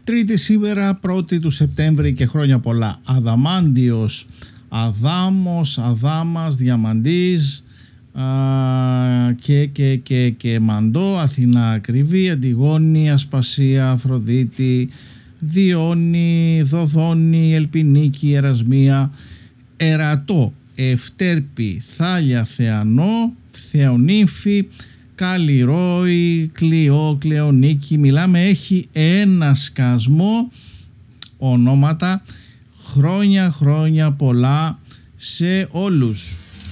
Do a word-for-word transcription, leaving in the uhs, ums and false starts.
Τρίτη σήμερα, πρώτη του Σεπτέμβρη και χρόνια πολλά. Αδαμάντιος, Αδάμος, Αδάμας, Διαμαντής α, και, και, και, και Μαντό, Αθηνά ακριβή, Αντιγόνη, Ασπασία, Αφροδίτη, Διόνη, Δοδόνη, Ελπινίκη, Ερασμία, Ερατό, Ευτέρπη, Θάλια, Θεανό, Θεονύφη, Καλλιρόη, Κλειό, Κλεονίκη. Μιλάμε, έχει ένα σκασμό ονόματα. Χρόνια χρόνια πολλά σε όλους.